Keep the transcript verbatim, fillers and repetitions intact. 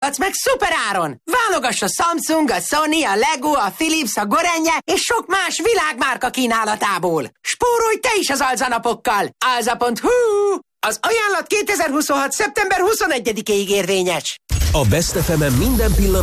vásárolhatsz meg szuperáron! Válogass a Samsung, a Sony, a Lego, a Philips, a Gorenje és sok más világmárka kínálatából. Spórolj te is az alzanapokkal! alza pont hu. Az ajánlat kétezer-huszonhat. szeptember huszonegyedikéig érvényes. A Best ef emen minden pillanat